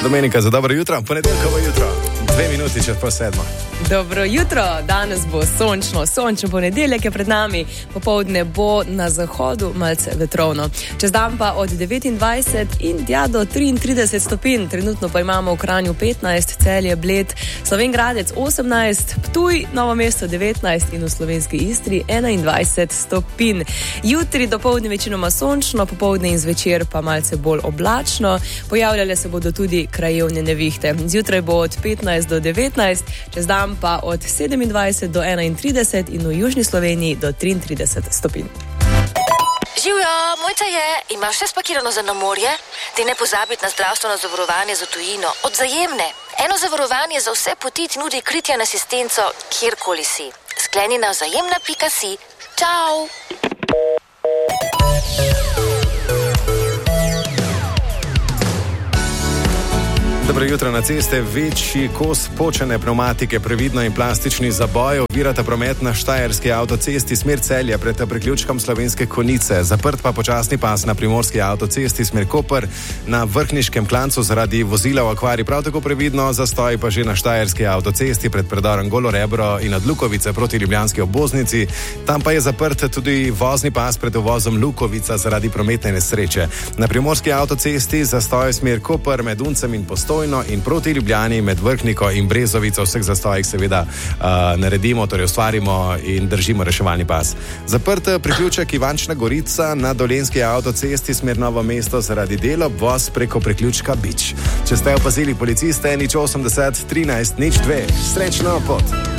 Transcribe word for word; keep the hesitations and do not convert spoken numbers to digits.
Domenika, za dobro jutro, ponedeljkovo jutro, dve minuti čez pol sedmo. Dobro jutro, danes bo sončno, sončen ponedeljek je pred nami, popoldne bo na zahodu malce vetrovno. Čez dan pa od devetindvajset in tja do triintrideset stopinj, trenutno pa imamo v Kranju petnajst, Celje, Bled, Slovenj Gradec osemnajst, Ptuj, Novo mesto devetnajst in v slovenski Istri enaindvajset stopinj. Jutri dopoldne večinoma sončno, popoldne in zvečer pa malce bolj oblačno, pojavljale se bodo tudi krajevne nevihte. Zjutraj bo od petnajst do devetnajst, čez dan pa od sedemindvajset do enaintrideset in v južni Sloveniji do triintrideset stopinj. Živjo, mojca je, imaš vse spakirano za na morje? Ti ne pozabiti na zdravstveno zavarovanje za tujino od Vzajemne. Eno zavarovanje za vse poti ti nudi kritje in asistenco, kjerkoli si. Skleni na vzajemna pika si. Čau! Dobro jutro na ceste. Večji kos počene pneumatike, previdno in plastični zaboj ovirata promet na štajerski avtocesti smer Celja pred priključkom Slovenske Konjice. Zaprt pa počasni pas na primorski avtocesti smer Koper na Vrhniškem klancu zaradi vozila v akvarij. Prav tako previdno zastoj pa že na štajerski avtocesti pred predorom Golo Rebro in od Lukovice proti ljubljanski obvoznici. Tam pa je zaprt tudi vozni pas pred uvozom Lukovica zaradi prometne nesreče. Na primorski avtocesti zastoj smer Koper med Uncem in Postojno in proti Ljubljani med Vrhniko in Brezovico. Vseh zastojih seveda uh, naredimo, torej ustvarimo in držimo reševalni pas. Zaprt priključek Ivančna Gorica na Dolenjski avtocesti smer Novo mesto zaradi dela, obvoz preko priključka Bič. Če ste opazili policiste, nič osemdeset trinajst nič dve. Srečno pot!